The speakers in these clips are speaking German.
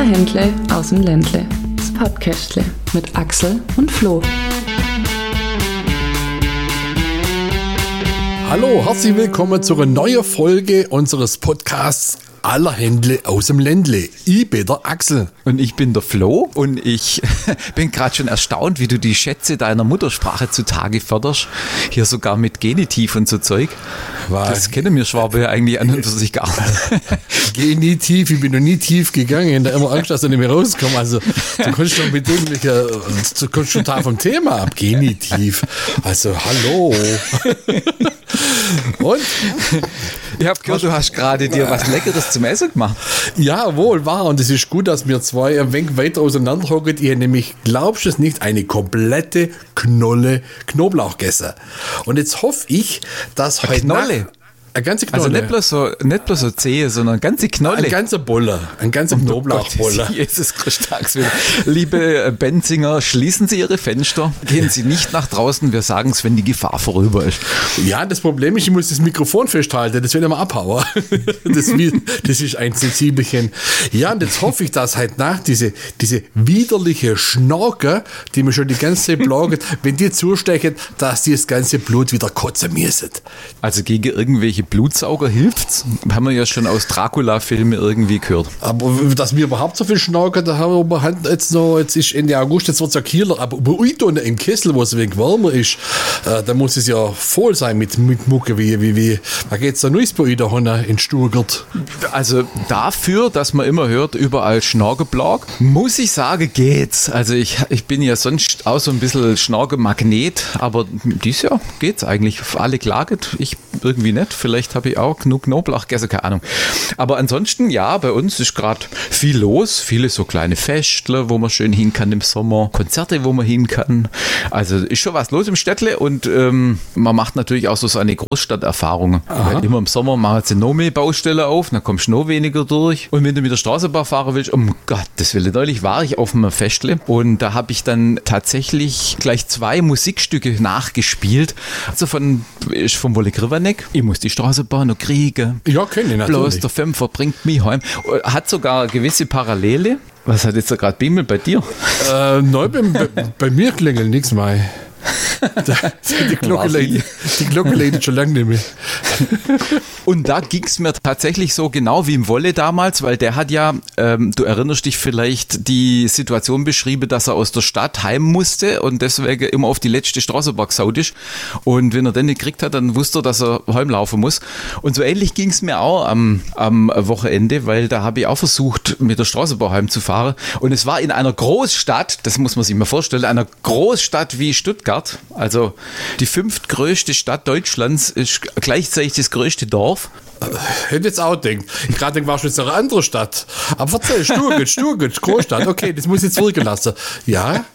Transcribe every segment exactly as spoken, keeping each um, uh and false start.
Händle aus dem Ländle. Das Podcastle mit Axel und Flo. Hallo, herzlich willkommen zu einer neuen Folge unseres Podcasts Aller Händle aus dem Ländle. Ich bin der Axel. Und ich bin der Flo und ich bin gerade schon erstaunt, wie du die Schätze deiner Muttersprache zutage förderst. Hier sogar mit Genitiv und so Zeug. Was? Das kennen wir Schwabe ja eigentlich an und für sich gar nicht. Genitiv, ich bin noch nie tief gegangen. Da immer Angst, dass du nicht mehr rauskommst. Also, du kannst schon mit irgendwelcher, du kommst schon da vom Thema ab. Genitiv. Also, hallo. Und? Ich habe gehört, du hast gerade dir was Leckeres zum Essen gemacht. Jawohl, wahr. Und es ist gut, dass wir zwei ein wenig weiter auseinander hocken. Ich habe nämlich, glaubst du es nicht, eine komplette Knolle Knoblauch gegessen. Und jetzt hoffe ich, dass heute Knolle? Nacht, eine ganze Knolle. Also nicht bloß so, nicht bloß so Zehe, sondern eine ganze Knolle. Ein ganzer Boller, ein ganzer Um Knoblauchboller. Gottes, Jesus Christus. Liebe Benzinger, schließen Sie Ihre Fenster, gehen Sie nicht nach draußen, wir sagen es, wenn die Gefahr vorüber ist. Ja, das Problem ist, ich muss das Mikrofon festhalten, das will ich mal abhauen. Das, das ist ein Sensibelchen. Ja, und jetzt hoffe ich, dass heute Nacht diese, diese widerliche Schnorke, die mir schon die ganze Zeit plaget, wenn die zustechen, dass die das ganze Blut wieder kotzen müssen. Also gegen irgendwelche Blutsauger hilft's? Haben wir ja schon aus Dracula-Filmen irgendwie gehört. Aber dass wir überhaupt so viel schnauken, da haben wir jetzt noch, jetzt ist Ende August, jetzt wird es ja kühler, aber bei euch im Kessel, wo es ein wenig wärmer ist, äh, da muss es ja voll sein mit, mit Mucke, wie, wie, wie, da geht's da Neues bei euch da in Stuttgart. Also dafür, dass man immer hört, überall Schnorgeblag, muss ich sagen, geht's. Also ich, ich bin ja sonst auch so ein bisschen Schnorgemagnet, aber dieses Jahr geht's eigentlich. Alle klagen, ich irgendwie nicht. Vielleicht habe ich auch genug Knoblauch gegessen, keine Ahnung. Aber ansonsten, ja, bei uns ist gerade viel los. Viele so kleine Festle, wo man schön hin kann im Sommer. Konzerte, wo man hin kann. Also ist schon was los im Städtle und ähm, man macht natürlich auch so seine Großstadterfahrungen. Weil immer im Sommer machen sie noch mehr Baustelle auf, dann kommst du noch weniger durch. Und wenn du mit der Straßenbahn fahren willst, um Gottes Willen, neulich war ich auf einem Festle und da habe ich dann tatsächlich gleich zwei Musikstücke nachgespielt. Also von, ist von Wolle Krivanek. Ich muss die Straßenbahn noch kriegen. Ja, kenne ich natürlich. Bloß der Fünfer bringt mich heim. Hat sogar gewisse Parallele. Was hat jetzt da gerade Bimmel bei dir? Äh, neu bei, bei, bei mir klingelt nichts mehr. Die Glocke, leidet, die Glocke leidet schon lange nicht mehr. Und da ging es mir tatsächlich so genau wie im Wolle damals, weil der hat ja, ähm, du erinnerst dich vielleicht, die Situation beschrieben, dass er aus der Stadt heim musste und deswegen immer auf die letzte Straßenbahn gesaut ist. Und wenn er den nicht gekriegt hat, dann wusste er, dass er heimlaufen muss. Und so ähnlich ging es mir auch am, am Wochenende, weil da habe ich auch versucht, mit der Straßenbahn heimzufahren. Und es war in einer Großstadt, das muss man sich mal vorstellen, einer Großstadt wie Stuttgart. Also die fünftgrößte Stadt Deutschlands ist gleichzeitig das größte Dorf. Hätte jetzt auch gedacht. Ich gerade denke, warst du jetzt in einer anderen Stadt. Aber verzeih, Stuttgart, Stuttgart, Großstadt. Okay, das muss ich jetzt wirken lassen. Ja?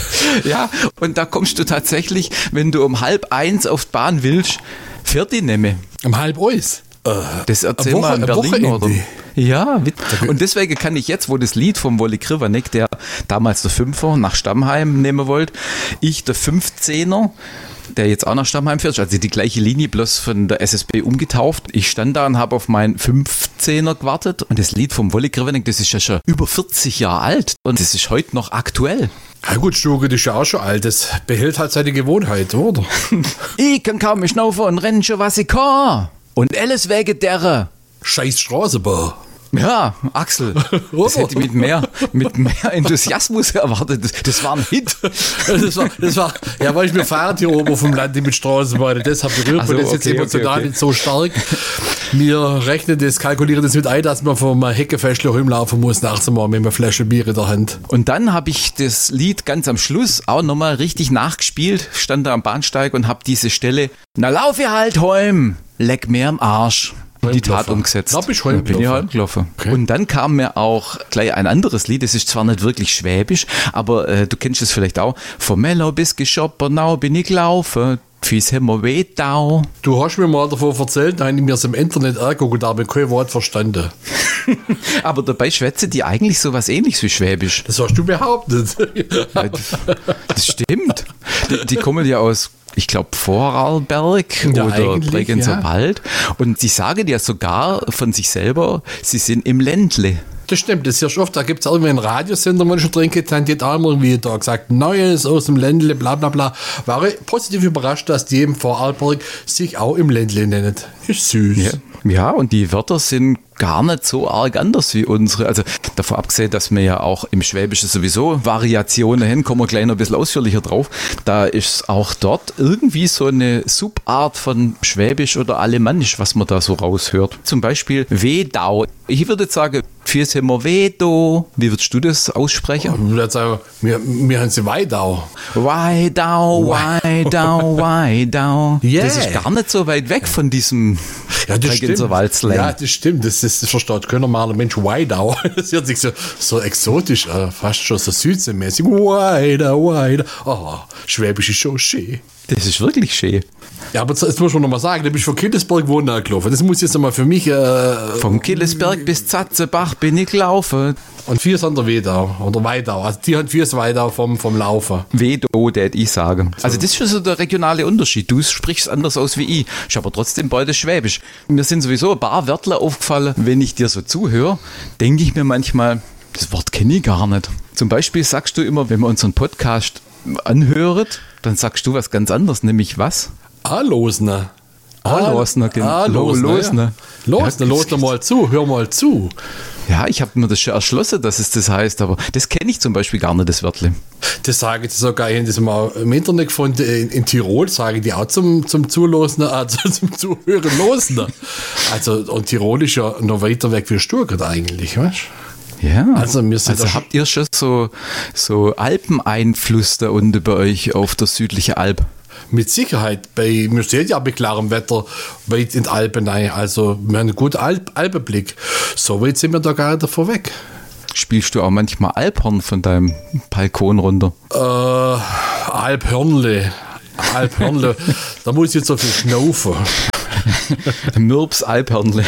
Ja, und da kommst du tatsächlich, wenn du um halb eins auf die Bahn willst, fährt die nicht mehr. Um halb eins? Das erzähl Woche, mal in Berlin, oder? Ja, und deswegen kann ich jetzt, wo das Lied vom Wolle Krivanek, der damals der Fünfer nach Stammheim nehmen wollte, ich der Fünfzehner, der jetzt auch nach Stammheim fährt, also die gleiche Linie, bloß von der S S B umgetauft. Ich stand da und habe auf meinen Fünfzehner gewartet und das Lied vom Wolle Krivanek, das ist ja schon über vierzig Jahre alt und das ist heute noch aktuell. Ja gut, Stuttgart ist ja auch schon alt, das behält halt seine Gewohnheit, oder? Ich kann kaum mehr schnaufen und renn schon, was ich kann. Und alles wegen derer. Scheiß Straßenbahn. Ja, Axel, das hätte ich mit mehr, mit mehr Enthusiasmus erwartet. Das, das war ein Hit. Das war, das war, ja, weil ich mir fahre hier oben vom Land mit Straßenbahn. Deshalb berührt Also, man das okay, jetzt emotional okay, okay. nicht so stark. Wir rechnen das, kalkulieren das mit ein, dass man vom Heckefestl rumlaufen muss, nachts mal mit einer Flasche Bier in der Hand. Und dann habe ich das Lied ganz am Schluss auch nochmal richtig nachgespielt, stand da am Bahnsteig und habe diese Stelle, na lauf ihr halt heim, leck mir am Arsch. In die Tat umgesetzt. Da bin ich Da bin ich heimgelaufen. Okay. Und dann kam mir auch gleich ein anderes Lied, das ist zwar nicht wirklich schwäbisch, aber äh, du kennst es vielleicht auch. Von Mello bis Geschoppernau bin ich gelaufen, Füße haben mir weh da. Du hast mir mal davon erzählt, da habe ich mir es im Internet angeguckt, da habe ich kein Wort verstanden. Aber dabei schwätze die eigentlich so was Ähnliches wie Schwäbisch. Das hast du behauptet. Ja, das stimmt. Die, die kommen ja aus, ich glaube, Vorarlberg Ja, oder Bregenzer ja. Wald. Und sie sagen ja sogar von sich selber, sie sind im Ländle. Das stimmt, das ist oft, da gibt es irgendwie einen Radiosender, wo ich schon drin geht, die hat auch immer irgendwie da gesagt, Neues aus dem Ländle, bla bla bla. War ich positiv überrascht, dass die im Vorarlberg sich auch im Ländle nennen. Ist süß. Ja. Ja, und die Wörter sind gar nicht so arg anders wie unsere. Also davon abgesehen, dass wir ja auch im Schwäbischen sowieso Variationen haben, kommen wir gleich noch ein bisschen ausführlicher drauf. Da ist auch dort irgendwie so eine Subart von Schwäbisch oder Alemannisch, was man da so raushört. Zum Beispiel Wedau. Ich würde jetzt sagen, vieles haben wir Wedo. Wie würdest du das aussprechen? Ich würde sagen, wir, wir haben sie Weidau. Weidau, Weidau, Weidau. Yeah. Das ist gar nicht so weit weg von diesem Ja, das stimmt. Wald-Slang. Ja, das stimmt. Das, das, das versteht keiner mal ein Mensch. Weidau. Das hört sich so, so exotisch, äh, fast schon so südseemäßig. Weidau, Weidau. Oh, Schwäbisch ist schon schön. Das ist wirklich schön. Ja, aber jetzt muss man noch mal sagen, du bist von Killesberg wo gelaufen. Das muss jetzt noch mal für mich... Äh, Vom Killesberg bis Zatzebach bin ich gelaufen. Und vier sind der Wedau oder Weidau. Also die haben vier Weidau vom, vom Laufen. Wedo, der ich sagen. Also das ist schon so der regionale Unterschied. Du sprichst anders aus wie ich. Ich aber trotzdem beide Schwäbisch. Mir sind sowieso ein paar Wörter aufgefallen. Wenn ich dir so zuhöre, denke ich mir manchmal, das Wort kenne ich gar nicht. Zum Beispiel sagst du immer, wenn man unseren Podcast anhört, dann sagst du was ganz anderes, nämlich was? Alosner. Alosner, genau. Alosner. Losner. Losner, Losner mal zu, hör mal zu. Ja, ich habe mir das schon erschlossen, dass es das heißt, aber das kenne ich zum Beispiel gar nicht, das Wörtchen. Das sage ich sogar, ich habe das mal im Internet gefunden, in, in Tirol sage die auch zum, zum Zulosen, also zum Zuhören Losner. Also, und Tirol ist ja noch weiter weg wie Stuttgart eigentlich, weißt du? Ja, also, wir sind also habt ihr schon so, so Alpeneinfluss da unten bei euch auf der südlichen Alp? Mit Sicherheit. Bei, wir stehen ja bei klarem Wetter weit in die Alpen rein. Also wir haben einen guten Alp, Alpenblick. So weit sind wir da gar nicht davor weg. Spielst du auch manchmal Alphorn von deinem Balkon runter? Äh, Alphörnle. Alphörnle. Da muss ich jetzt so viel schnaufen. Mürps Alphörnle.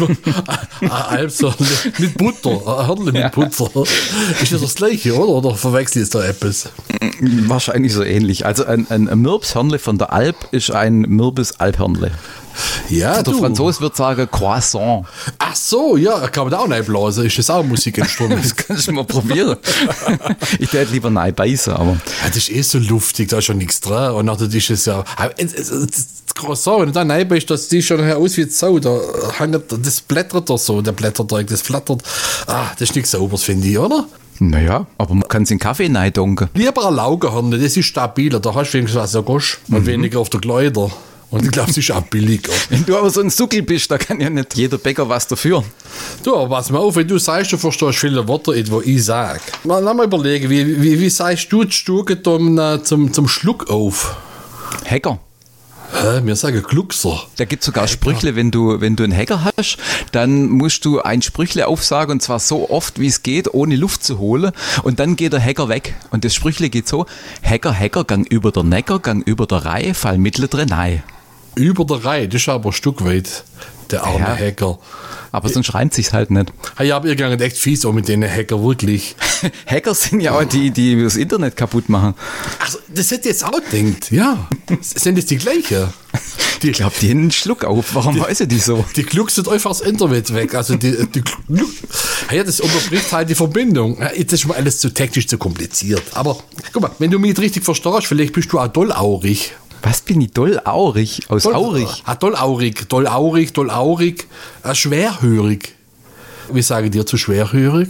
Alphörnle mit Butter. Ein Hörnle mit ja. Butter. Ist das das Gleiche, oder? Oder verwechselt da etwas? Wahrscheinlich so ähnlich. Also ein, ein Mürpshörnle von der Alp ist ein Mürbes Alphörnle. Ja, der du. Franzose wird sagen Croissant. Ach so, ja, kann man da auch nicht blasen. Ist das auch ein Musikinstrument? Das kannst du mal probieren. Ich hätte lieber nein beißen, aber. Ja, das ist eh so luftig, da ist schon nichts dran. Und nachher ist es ja. Das Croissant, wenn du da rein bist, das sieht schon aus wie Sau. Da hängt, das blättert da so, der Blätterteig, das flattert. Ah, das ist nichts Sauberes, finde ich, oder? Naja, aber man kann es in Kaffee reindunken. Lieber ein Laugenhorn, das ist stabiler. Da hast du wenigstens was der Gosch und mhm. weniger auf der Kleider. Und ich glaube, es ist auch billiger. Wenn du aber so ein Suckel bist, da kann ja nicht jeder Bäcker was dafür. Du, aber pass mal auf, wenn du sagst, du verstehst viele Worte, die ich sage. Mal, lass mal überlegen, wie, wie, wie sagst du die Stube zum, zum Schluck auf? Hacker. Hä? Wir sagen Gluckser. Da gibt es sogar Sprüchle, wenn du, wenn du einen Hacker hast, dann musst du ein Sprüchle aufsagen und zwar so oft, wie es geht, ohne Luft zu holen und dann geht der Hacker weg. Und das Sprüchle geht so, Hacker, Hacker, gang über der Necker, gang über der Reihe, fall mittle drenei. Über der Reihe, das ist aber ein Stück weit, der arme ja. Hacker. Aber sonst reimt sich's halt nicht. Ja, aber ihr geht echt fies auch mit den Hacker, wirklich. Hacker sind ja auch die, die das Internet kaputt machen. Also, das hätte ich jetzt auch gedacht, ja. Sind das die gleichen? Die, ich glaube, die haben einen Schluck auf. Warum weiß ich die so? Die gluckst einfach das Internet weg. Also, die, die ja, das unterbricht halt die Verbindung. Das ist schon mal alles zu technisch, zu kompliziert. Aber, guck mal, wenn du mich richtig verstehst, vielleicht bist du auch dollaurig. Was bin ich? Dollaurig? Aus Doll, Aurig? Ah, dollaurig, dollaurig, dollaurig. Äh, schwerhörig. Wie sage ich dir zu schwerhörig?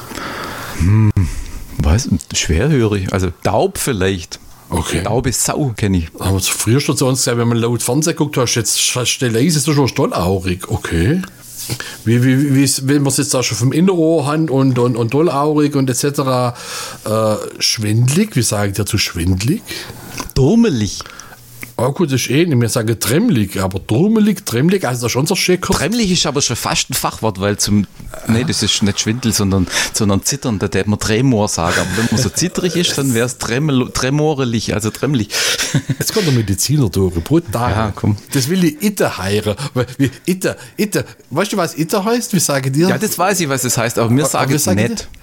Hm, was? Schwerhörig? Also taub vielleicht. Okay. Taub ist Sau, kenne ich. Aber früher schon zu uns gesagt, wenn man laut Fernsehen guckt, hast du jetzt still leise, ist du schon dollaurig. Okay. Wie, wie, wie, wenn wir es jetzt auch schon vom Innenohr haben und, und, und dollaurig und et cetera. Äh, schwindlig, wie sage ich dir zu schwindlig? Dummelig. Oh gut, das ist eh nicht mehr sagen tremmelig, aber drummelig, tremmelig, also das ist schon so schick. Tremmelig ist aber schon fast ein Fachwort, weil zum, äh. nee, das ist nicht Schwindel, sondern, sondern zittern, da hätte man Tremor sagen, aber wenn man so zitterig ist, dann wäre es tremorelig, also tremmelig. Jetzt kommt der Mediziner durch, brutal. Ja, komm. Das will ich Itter heiren. Wie, Itter, Itter, weißt du, was Itter heißt? Wie sage ich dir? Ja, das weiß ich, was es heißt, aber mir sagen es nicht.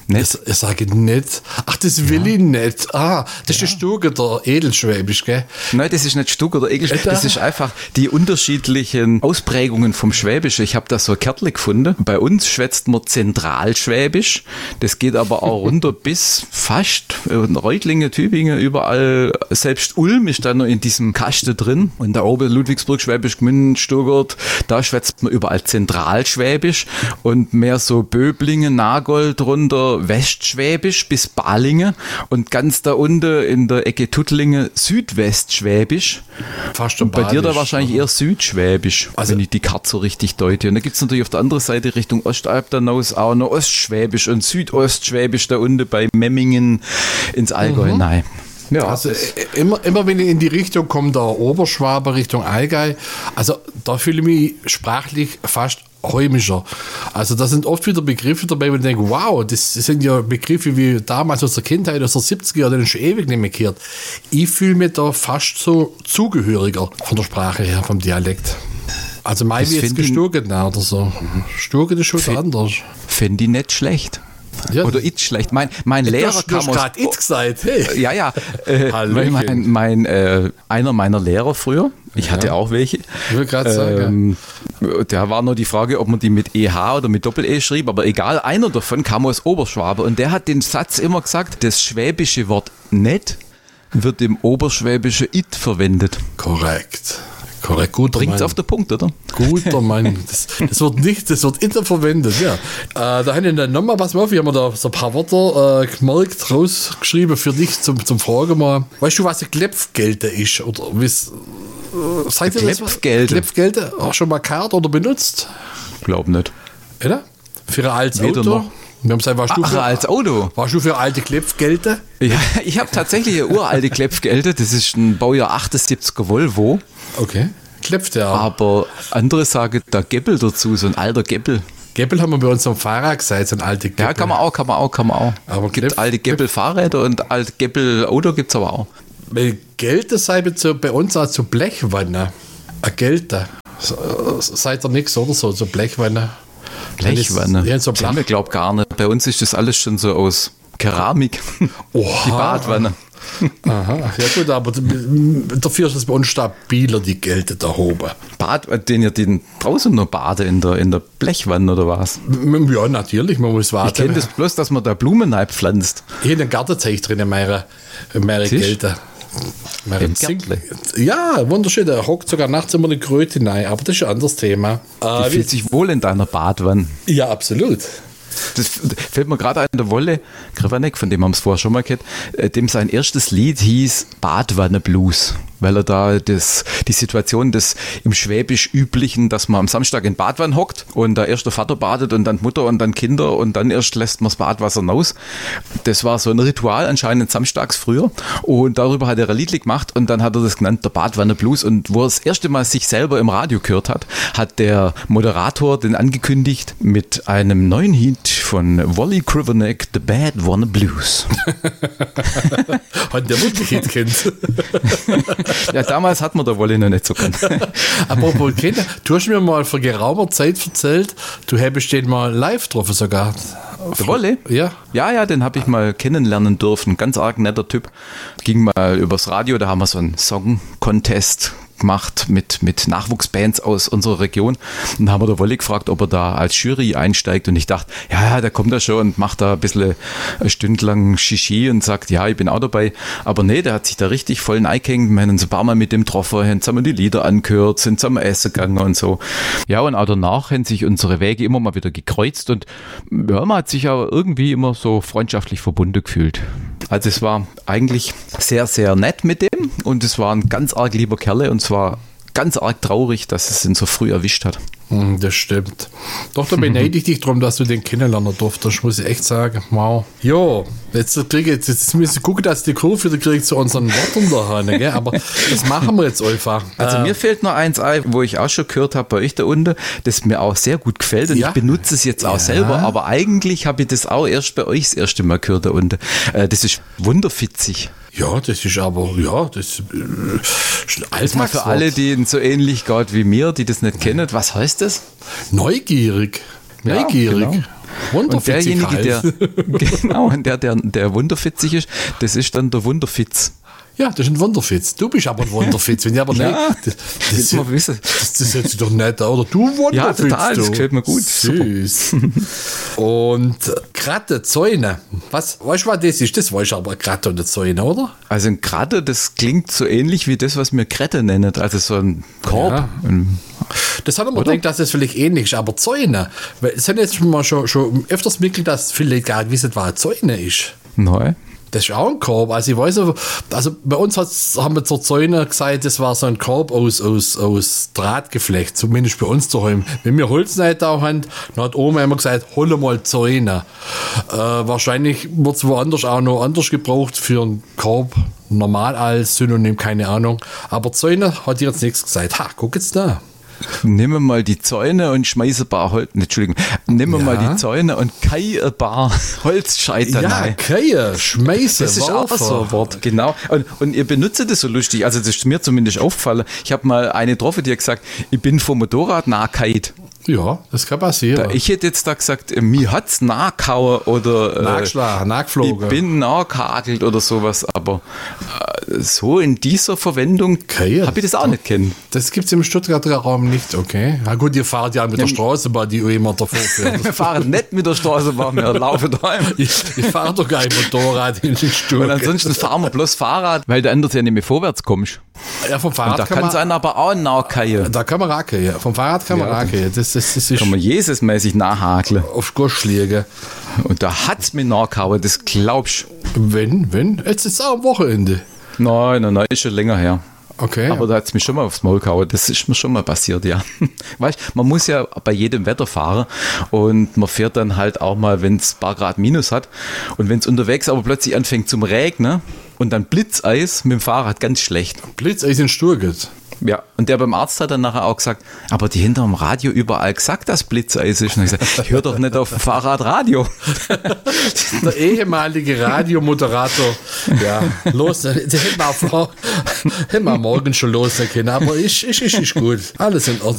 Nicht? Ich, ich sage nicht. Ach, das will ja. ich nicht. Ah, das ist ja. der Stuger, der Edelschwäbisch, gell? Nein, das ist nicht Stuger oder Edelschwäbisch. Das ist einfach die unterschiedlichen Ausprägungen vom Schwäbisch. Ich habe da so ein Kärtchen gefunden. Bei uns schwätzt man Zentralschwäbisch. Das geht aber auch runter bis fast Reutlingen, Tübingen, überall. Selbst Ulm ist da noch in diesem Kasten drin. Und da oben Ludwigsburg, Schwäbisch Gmünd, Stuttgart, da schwätzt man überall Zentralschwäbisch. Und mehr so Böblingen, Nagold runter, Westschwäbisch bis Balingen und ganz da unten in der Ecke Tuttlingen Südwestschwäbisch. Fast und bei dir da wahrscheinlich eher Südschwäbisch, also wenn ich die Karte so richtig deute. Und da gibt es natürlich auf der anderen Seite Richtung Ostalb dann aus auch noch Ostschwäbisch und Südostschwäbisch da unten bei Memmingen ins Allgäu. Mhm. Nein. Ja, also immer, immer wenn ich in die Richtung komme, der Oberschwaber Richtung Allgäu, also da fühle ich mich sprachlich fast heimischer. Also da sind oft wieder Begriffe dabei, wo ich denke, wow, das sind ja Begriffe wie damals aus der Kindheit, aus der siebziger, die sind schon ewig nicht mehr gehört. Ich fühle mich da fast so zugehöriger von der Sprache her, vom Dialekt. Also mein wie jetzt gesturget oder so. Mhm. Sturget ist schon F- anders. Finde ich nicht schlecht. Ja. Oder ich schlecht. Mein, mein Lehrer kam aus... Du hast gerade it gesagt, hey. Ja, ja. Äh, mein, mein, äh, einer meiner Lehrer früher, ich ja. hatte auch welche. Ich will gerade sagen. Ähm, da war nur die Frage, ob man die mit E H oder mit Doppel-E schrieb, aber egal, einer davon kam aus Oberschwabe und der hat den Satz immer gesagt, das schwäbische Wort nett wird im oberschwäbische it verwendet. Korrekt. Korrekt, guter Bringt's auf den Punkt, oder? Guter Mann. Das, das wird nicht, das wird immer verwendet, ja. Äh, da habe ich dann nochmal, pass mal auf, ich habe mir da so ein paar Wörter äh, gemerkt, rausgeschrieben für dich zum, zum Fragen mal. Weißt du, was ein Klepfgelte ist? Oder wie es, äh, seid ihr das? Klepfgelte. Klepfgelte, auch schon mal gehört oder benutzt? Glaub nicht. Oder? Für ein altes Weder Auto? noch. Wir haben gesagt, warst Ach, du für, als Auto? Warst du für alte Klepfgelte? Ja, ich habe tatsächlich eine uralte Klepfgelte, das ist ein Baujahr achtundsiebziger Volvo. Okay. Klepft der. Aber andere sagen da Geppel dazu, so ein alter Geppel. Geppel haben wir bei uns am Fahrrad gesagt, so ein alter Geppel. Ja, kann man auch, kann man auch, kann man auch. Aber gibt Klepp, alte Geppel-Fahrräder und alte Geppel-Auto gibt es aber auch. Weil Gelte sei bei uns auch zu Blechwanne. Ein Gelte. Seid ihr nichts oder so, so Blechwanne. Blechwanne? Ja, so Blech. Ich glaube gar nicht. Bei uns ist das alles schon so aus Keramik. Oha. Die Badwanne. Aha, ja gut, aber dafür ist es bei uns stabiler, die Gelte da oben. Bad, den ihr den draußen noch baden in der, in der Blechwanne oder was? Ja, natürlich, man muss warten. Ich kenne das bloß, dass man da Blumen pflanzt. Hier in der Gartenzeug drin, in meiner, meiner Gelte. Ja, wunderschön, der hockt sogar nachts immer eine Kröte rein, aber das ist ein anderes Thema. Die äh, fühlt sich wohl in deiner Badwanne. Ja, absolut. Das fällt mir gerade ein, der Wolle Krivanek, von dem haben wir es vorher schon mal gehört, dem sein erstes Lied hieß Badwanne Blues, weil er da das, die Situation des im Schwäbisch üblichen, dass man am Samstag in Badwanne hockt und da erst der Vater badet und dann die Mutter und dann Kinder und dann erst lässt man das Badwasser raus. Das war so ein Ritual anscheinend samstags früher und darüber hat er ein Lied gemacht und dann hat er das genannt, der Badwanne Blues, und wo er das erste Mal sich selber im Radio gehört hat, hat der Moderator den angekündigt mit einem neuen Hit von Wally Krivanek, The Badwanne Blues. Hat der wirklich Hit kennt. Ja, damals hat man der Wally noch nicht so kennt. Apropos kennen, du hast mir mal vor geraumer Zeit erzählt, du hättest den mal live getroffen sogar. Der Wolle? Ja. Ja, ja, den habe ich mal kennenlernen dürfen. Ganz arg netter Typ. Ging mal übers Radio, da haben wir so einen Song-Contest gemacht mit, mit Nachwuchsbands aus unserer Region. Und dann haben wir der Wolle gefragt, ob er da als Jury einsteigt. Und ich dachte, ja, ja, der kommt da schon und macht da ein bisschen eine Stunde lang Shishi und sagt, ja, ich bin auch dabei. Aber nee, der hat sich da richtig voll eingehängt. Wir haben uns ein paar Mal mit dem getroffen, haben zusammen die Lieder angehört, sind zusammen essen gegangen und so. Ja, und auch danach haben sich unsere Wege immer mal wieder gekreuzt und ja, man hat sich aber irgendwie immer so freundschaftlich verbunden gefühlt. Also es war eigentlich sehr, sehr nett mit dem und es war ein ganz arg lieber Kerl und es war ganz arg traurig, dass es ihn so früh erwischt hat. Das stimmt. Doch, da beneide ich dich darum, dass du den kennenlernen durftest, muss ich echt sagen. Wow. Jo, jetzt kriege ich, jetzt müssen wir gucken, dass die Kurve wieder kriegt zu unseren Worten da haben, gell? Aber das machen wir jetzt einfach. Also äh, mir fällt noch eins ein, wo ich auch schon gehört habe bei euch da unten, das mir auch sehr gut gefällt und ja? ich benutze es jetzt auch ja. selber, aber eigentlich habe ich das auch erst bei euch das erste Mal gehört da unten. Äh, das ist wunderfitzig. Ja, das ist aber, ja, das ist ein Alltagswort. Mal für alle, die so ähnlich geht wie mir, die das nicht kennen, was heißt das? Neugierig. Neugierig. Ja, genau. Und derjenige, der, genau, und der, der, der wunderfitzig ist, das ist dann der Wunderfitz. Ja, das ist ein Wunderfitz. Du bist aber ein Wunderfitz. Wenn ich aber Ja, nicht, das, das, das, man wissen. das, das hört sich doch nett an, oder? Du Wunderfitz. Ja, total, du. das gefällt mir gut. Süß. Und Kratte, Zäune. Was, weißt du, was das ist? Das weißt du aber, Kratte und Zäune, oder? Also ein Kratte, das klingt so ähnlich wie das, was wir Krette nennen. Also so ein Korb. Ja. Ein, Das hat man Oder? gedacht, dass das vielleicht ähnlich ist, aber Zäune. Weil es haben jetzt schon mal schon, schon öfters mitgekriegt, dass viele gar nicht wissen, was eine Zäune ist. neu. Das ist auch ein Korb. Also ich weiß nicht, also bei uns hat's, haben wir zur Zäune gesagt, das war so ein Korb aus, aus, aus Drahtgeflecht, zumindest bei uns zu Hause. Wenn wir Holz nicht da haben, dann hat Oma immer gesagt, hol mal Zäune. Äh, wahrscheinlich wird es woanders auch noch anders gebraucht für einen Korb, normal als Synonym, keine Ahnung. Aber Zäune hat jetzt nichts gesagt. Ha, guck jetzt da. Nehmen wir mal die Zäune und schmeiße ein paar Holz. Entschuldigung. Nehmen wir Ja. mal die Zäune und kai ein paar Holzscheiter Ja, rein. Kreie, Schmeiße, Das ist auch Werfer. so ein Wort, genau. Und, und ihr benutzt das so lustig. Also, das ist mir zumindest aufgefallen. Ich habe mal eine getroffen, die hat gesagt, ich bin vom Motorrad nachgehauen. Ja, das kann passieren. Ich hätte jetzt da gesagt, äh, mir hat's nachgehauen oder äh, Nachgeschlagen, nachgeflogen. ich bin nachgehagelt oder sowas. Aber äh, so in dieser Verwendung Okay, habe ich das auch nicht kennen. Das gibt es im Stuttgarter Raum nicht, okay? Na gut, ihr fahrt ja mit der Straßenbahn, die immer davor fährt. Wir fahren nicht mit der Straßenbahn, wir laufen daheim. ich ich fahre doch kein Motorrad in den Und Stuttgart. ansonsten fahren wir bloß Fahrrad, weil du anders ja nicht mehr vorwärts kommst. Ja, vom Und Fahrrad da kann kann es man, einen aber auch nachgehen. da kann man racken, ja. Vom Fahrrad kann man Ja, racken. Ja. Das, das, das ist Kann man Jesusmäßig nachhakeln. auf Gusch liegen. Und da hat's mir nachgehauen, das glaubst Wenn, wenn? Jetzt ist es auch am Wochenende. du. Nein, nein, nein, ist schon länger her. Okay. Aber da hat's mich schon mal aufs Maul gehauen. Das ist mir schon mal passiert, ja. Weißt, man muss ja bei jedem Wetter fahren und man fährt dann halt auch mal, wenn es ein paar Grad Minus hat und wenn es unterwegs aber plötzlich anfängt zum Regnen und dann Blitzeis mit dem Fahrrad, ganz schlecht. Blitzeis in Stuttgart. Ja, und der beim Arzt hat dann nachher auch gesagt, aber die hinterm Radio überall gesagt, dass Blitzeis ist. Und ich gesagt, ich höre doch nicht auf dem Fahrrad Radio. Der ehemalige Radiomoderator. Ja, los. Den hätten wir, auch vor, hätten wir morgen schon los können. Aber ist, ist, ist, ist gut. Alles in Ordnung.